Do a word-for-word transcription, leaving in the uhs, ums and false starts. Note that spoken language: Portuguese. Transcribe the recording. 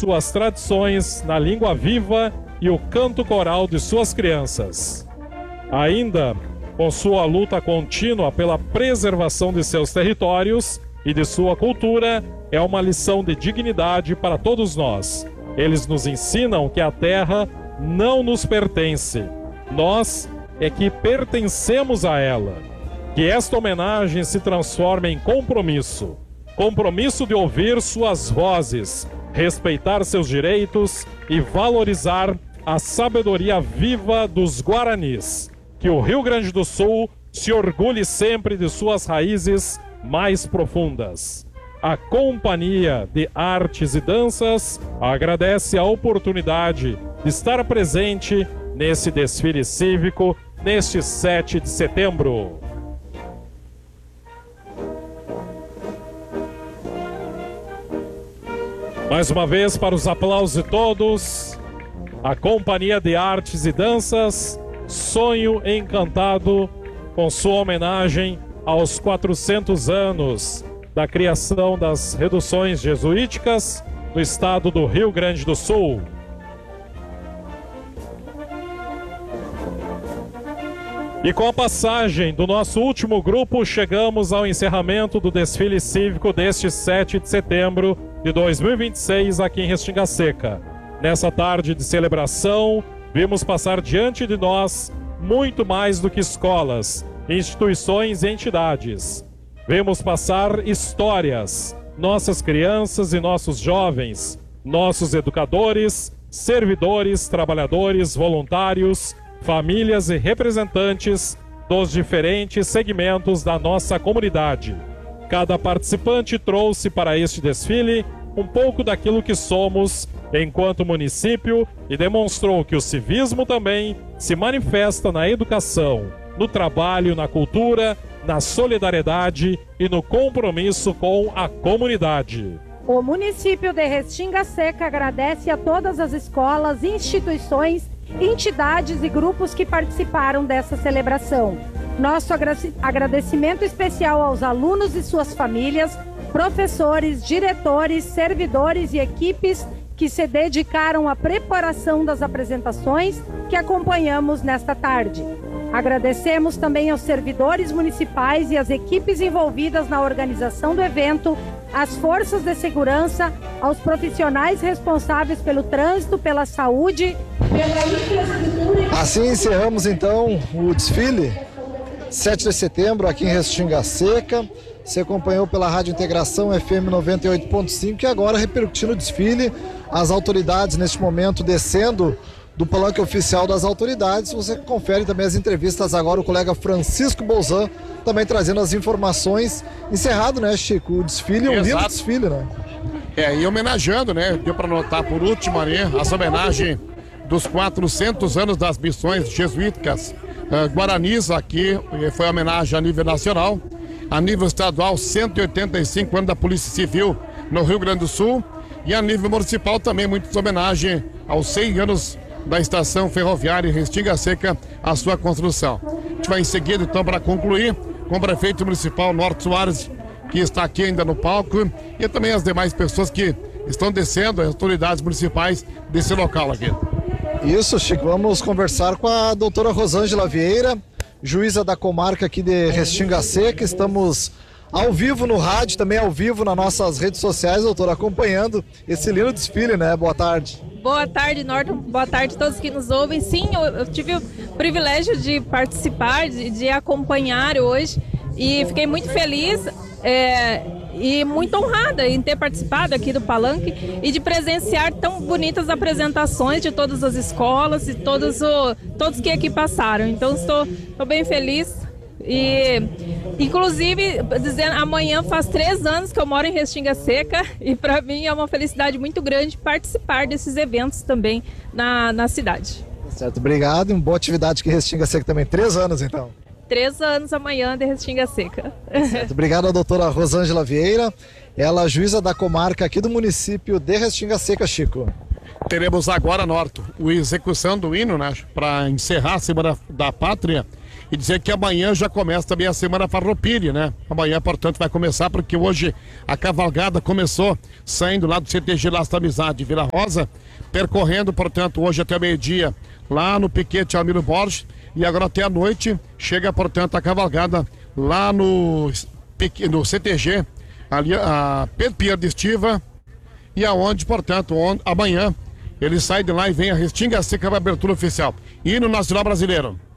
suas tradições na língua viva e o canto coral de suas crianças. Ainda, com sua luta contínua pela preservação de seus territórios e de sua cultura, é uma lição de dignidade para todos nós. Eles nos ensinam que a terra não nos pertence. Nós é que pertencemos a ela. Que esta homenagem se transforme em compromisso. Compromisso de ouvir suas vozes, respeitar seus direitos e valorizar a sabedoria viva dos Guaranis. Que o Rio Grande do Sul se orgulhe sempre de suas raízes mais profundas. A Companhia de Artes e Danças agradece a oportunidade de estar presente nesse desfile cívico neste sete de setembro. Mais uma vez, para os aplausos de todos, a Companhia de Artes e Danças, Sonho Encantado, com sua homenagem aos quatrocentos anos da criação das reduções jesuíticas no estado do Rio Grande do Sul. E com a passagem do nosso último grupo, chegamos ao encerramento do desfile cívico deste sete de setembro de dois mil e vinte e seis aqui em Restinga Seca. Nessa tarde de celebração, vimos passar diante de nós muito mais do que escolas, instituições e entidades. Vemos passar histórias, nossas crianças e nossos jovens, nossos educadores, servidores, trabalhadores, voluntários, famílias e representantes dos diferentes segmentos da nossa comunidade. Cada participante trouxe para este desfile um pouco daquilo que somos enquanto município e demonstrou que o civismo também se manifesta na educação, no trabalho, na cultura, na solidariedade e no compromisso com a comunidade. O município de Restinga Seca agradece a todas as escolas, instituições, entidades e grupos que participaram dessa celebração. Nosso agradecimento especial aos alunos e suas famílias, professores, diretores, servidores e equipes que se dedicaram à preparação das apresentações que acompanhamos nesta tarde. Agradecemos também aos servidores municipais e às equipes envolvidas na organização do evento, às forças de segurança, aos profissionais responsáveis pelo trânsito, pela saúde, pela infraestrutura. Assim encerramos então o desfile sete de setembro aqui em Restinga Seca. Você acompanhou pela Rádio Integração F M noventa e oito ponto cinco e agora repercutindo o desfile, as autoridades neste momento descendo do palanque oficial das autoridades. Você confere também as entrevistas agora, o colega Francisco Bolzan também trazendo as informações. Encerrado, né, Chico? O desfile, um lindo desfile, né? É, e homenageando, né? Deu para notar por último ali as homenagens dos quatrocentos anos das missões jesuíticas uh, Guaranis. Aqui foi homenagem a nível nacional, a nível estadual, cento e oitenta e cinco anos da Polícia Civil no Rio Grande do Sul, e a nível municipal também muitas homenagens aos cem anos da estação ferroviária Restinga Seca, a sua construção. A gente vai em seguida, então, para concluir, com o prefeito municipal Norte Soares, que está aqui ainda no palco, e também as demais pessoas que estão descendo, as autoridades municipais desse local aqui. Isso, Chico, vamos conversar com a doutora Rosângela Vieira, juíza da comarca aqui de Restinga Seca. Estamos ao vivo no rádio, também ao vivo nas nossas redes sociais, doutora, acompanhando esse lindo desfile, né? Boa tarde. Boa tarde, Norton. Boa tarde a todos que nos ouvem. Sim, eu, eu tive o privilégio de participar, de, de acompanhar hoje e fiquei muito feliz é, e muito honrada em ter participado aqui do Palanque e de presenciar tão bonitas apresentações de todas as escolas e todos, o, todos que aqui passaram. Então estou, estou bem feliz. E inclusive dizendo, amanhã faz três anos que eu moro em Restinga Seca e para mim é uma felicidade muito grande participar desses eventos também na, na cidade. Certo, obrigado e uma boa atividade aqui em Restinga Seca também. Três anos então. Três anos amanhã de Restinga Seca. Certo, obrigado à doutora Rosângela Vieira, ela é juíza da comarca aqui do município de Restinga Seca, Chico. Teremos agora, Norton, a execução do hino, né, para encerrar a Semana da Pátria e dizer que amanhã já começa também a Semana Farroupilha, né? Amanhã, portanto, vai começar porque hoje a cavalgada começou saindo lá do C T G Laço da Amizade, Vila Rosa, percorrendo, portanto, hoje até meio-dia lá no Piquete Almiro Borges e agora até a noite chega, portanto, a cavalgada lá no, no C T G, ali a Pedro Pierre de Estiva e aonde, portanto, onde, amanhã ele sai de lá e vem a Restinga Seca para a abertura oficial. Hino Nacional Brasileiro.